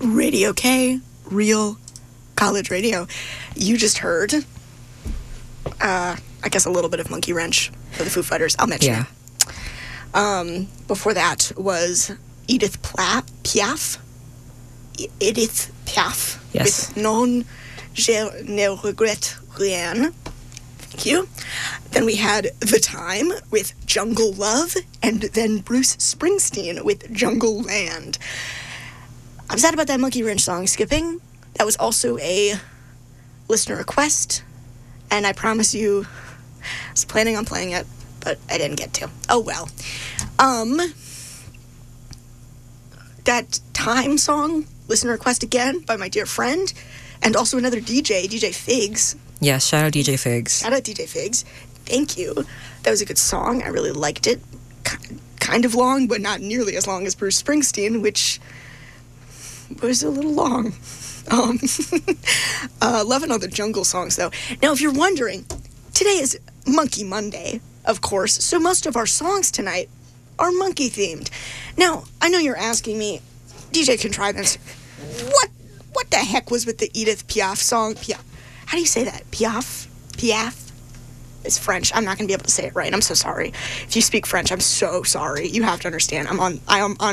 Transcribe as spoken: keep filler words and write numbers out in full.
Radio K, real college radio. You just heard, uh, I guess, a little bit of Monkey Wrench for the Foo Fighters. I'll mention Yeah. it. Um, before that was Edith Pla- Piaf. E- Edith Piaf. Yes. With Non, je ne regrette rien. Thank you. Then we had The Time with Jungle Love, and then Bruce Springsteen with Jungle Land. I'm sad about that Monkey Wrench song skipping. That was also a listener request, and I promise you, I was planning on playing it, but I didn't get to. Oh well. Um, that Time song, listener request again by my dear friend, and also another D J, D J Figs. Yes, shout out D J Figs. Shout out D J Figs. Thank you. That was a good song. I really liked it. K- kind of long, but not nearly as long as Bruce Springsteen, which was a little long. Um, uh, loving all the jungle songs, though. Now, if you're wondering, today is Monkey Monday, of course, so most of our songs tonight are monkey-themed. Now, I know you're asking me, D J Contrivance, what what the heck was with the Edith Piaf song? Piaf. How do you say that? Piaf? Piaf? It's French. I'm not going to be able to say it right. I'm so sorry. If you speak French, I'm so sorry. You have to understand. I'm on. I am on